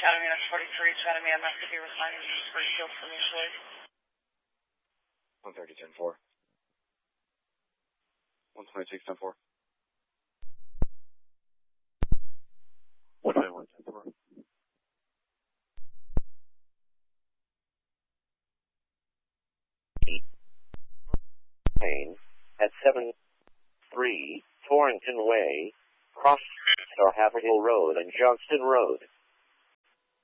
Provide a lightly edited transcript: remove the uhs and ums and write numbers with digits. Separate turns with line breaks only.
Academy on 43, Academy, I'm not to be responding to Springfield for me, please.
130, 10-4. 126, 10-4. 121, 10-4.
At 7-3 Torrington Way, cross Star Haverhill Road and Johnston Road.